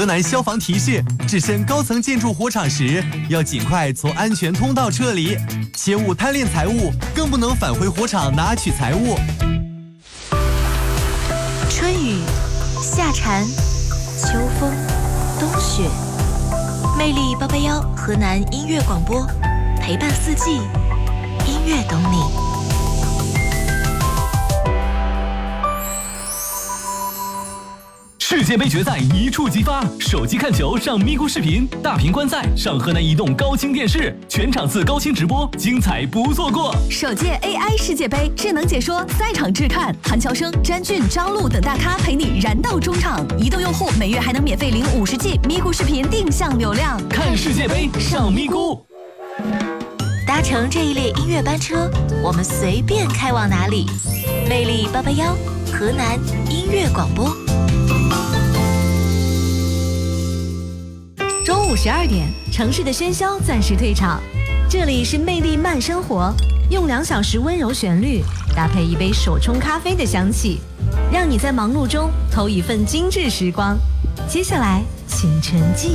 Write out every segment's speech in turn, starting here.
河南消防提示：置身高层建筑火场时，要尽快从安全通道撤离，切勿贪恋财物，更不能返回火场拿取财物。 春雨、夏蝉、秋风、冬雪，魅力881河南音乐广播，陪伴四季，音乐懂你。 世界杯决赛一触即发，手机看球上咪咕视频，大屏观赛上河南移动高清电视，全场次高清直播，精彩不错过。 首届 AI 世界杯智能解说，赛场质看，韩乔生、詹俊、张璐等大咖陪你燃到中场。移动用户每月还能免费领50G 咪咕视频定向流量， 看世界杯上咪咕。 搭乘这一列音乐班车，我们随便开往哪里。魅力881河南音乐广播。 中午12点，城市的喧嚣暂时退场，这里是魅力慢生活，用2小时温柔旋律搭配一杯手冲咖啡的香气，让你在忙碌中偷一份精致时光。接下来请沉浸。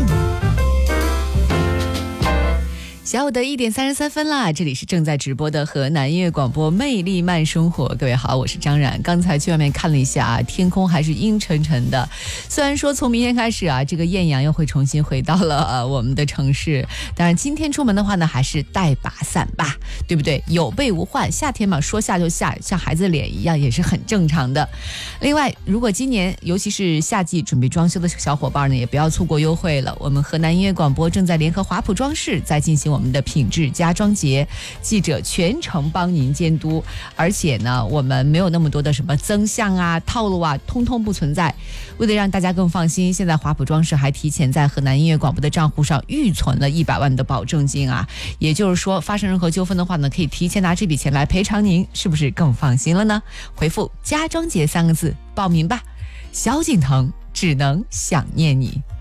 下午的1点33分啦，这里是正在直播的河南音乐广播魅力慢生活。各位好，我是张冉。刚才去外面看了一下天空还是阴沉沉的。虽然说从明天开始这个艳阳又会重新回到了我们的城市，当然今天出门的话呢，还是带把伞吧，对不对？有备无患，夏天嘛，说下就下，像孩子脸一样也是很正常的。另外，如果今年尤其是夏季准备装修的小伙伴呢，也不要错过优惠了。我们河南音乐广播正在联合华普装饰在进行我们的品质家装节，记者全程帮您监督，而且呢，我们没有那么多的什么增项套路通通不存在。为了让大家更放心，现在华普装饰还提前在河南音乐广播的账户上预存了100万的保证金也就是说，发生任何纠纷的话呢，可以提前拿这笔钱来赔偿您，是不是更放心了呢？回复家装节3个字报名吧。萧敬腾只能想念你。